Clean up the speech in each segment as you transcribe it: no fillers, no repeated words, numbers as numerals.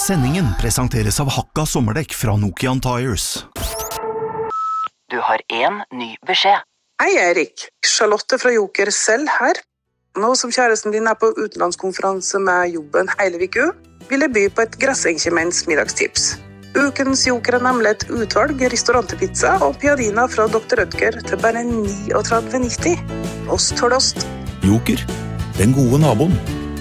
Sendingen presenteres av Hakka sommerdekk fra Nokian Tires. Du har en ny beskjed. Hei Erik, Charlotte fra Joker selv her. Nå som kjæresten din på utenlandskonferanse med jobben hele uka, vil jeg by på et grassenkjemens middagstips. Ukens Joker nemlig et utvalg restaurantpizza og piadina fra Dr. Rødger til bare 39,90. Ost for ost. Joker, den gode naboen.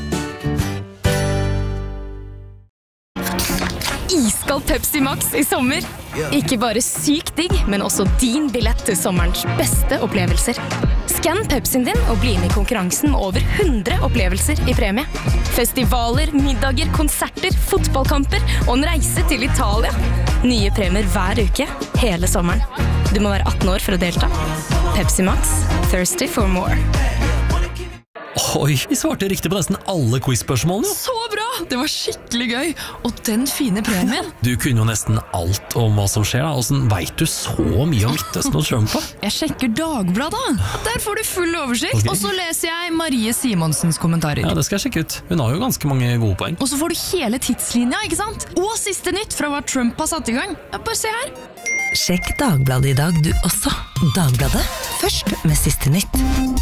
Iskald Pepsi Max I sommer. Ikke bare sykt digg, men også din billett til sommerens beste opplevelser. Skann Pepsien din og bli med I konkurransen med over 100 opplevelser I premie. Festivaler, middager, konserter, fotballkamper og en reise til Italia. Nye premier hver uke, hele sommeren. Du må være 18 år for å delta. Pepsi Max, thirsty for more. Oi, vi svarte riktig på nesten alle quiz-spørsmålene. Så bra! Det var skikkelig gøy. Og den fine premien. Du kunne jo nesten alt om hva som skjer da. Hvordan vet du så mye om Midtøsten og Trump? Jeg sjekker Dagbladet. Der får du full oversikt. Okay. Og så leser jeg Marie Simonsens kommentarer. Ja, det skal jeg sjekke ut. Hun har jo ganske mange gode poeng. Og så får du hele tidslinja, ikke sant? Og siste nytt fra hva Trump har satt I gang. Bare se her. Sjekk Dagbladet I dag du også. Dagbladet, først med siste nytt.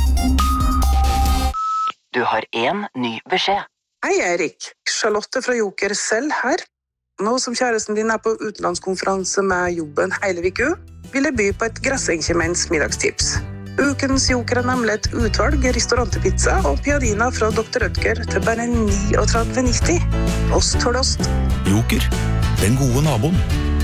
Du har en ny beskjed. Hei Erik, Charlotte fra Joker selv her. Nå som kjæresten din på utenlandskonferanse med jobben hele uka, vil jeg by på et grassenkjemens middagstips. Ukens Joker nemlig et utvalg restaurantpizza og piadina fra Dr. Rødger til bare 39,90. Ost for ost. Joker, den gode naboen.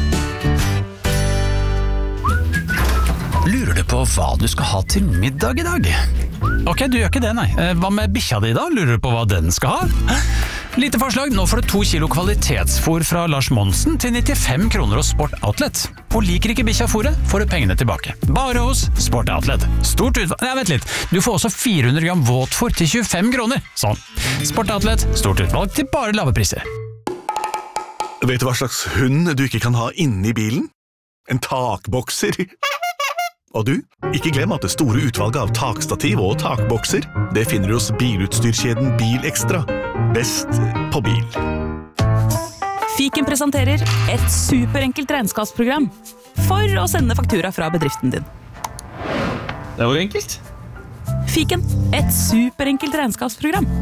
Lurer du på hva du skal ha til middag I dag? Ok, du gjør ikke det, nei. Hva med bikkja di da? Lurer du på hva den skal ha? Lite forslag, nå får du 2 kilo kvalitetsfôr fra Lars Monsen til 95 kroner hos Sport Outlet. Og liker ikke bikkja fôret, får du pengene tilbake. Bare hos Sport Outlet. Stort utvalg... Nei, vent litt. Du får også 400 gram våtfôr til 25 kroner. Sånn. Sport Outlet, stort utvalg til bare lave priser. Vet du hva slags hund du ikke kan ha inne I bilen? En takbokser. Og du, ikke glem at det store utvalget av takstativ og takbokser, det finner du hos bilutstyrkjeden Bil Extra. Best på bil. Fiken presenterer et superenkelt regnskapsprogram for å sende faktura fra bedriften din. Det var enkelt. Fiken, et superenkelt regnskapsprogram.